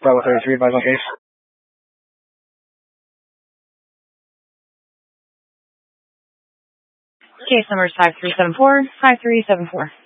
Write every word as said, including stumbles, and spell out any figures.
Bravo thirty-three, advise on case. Case number is five three seven four, five three seven four.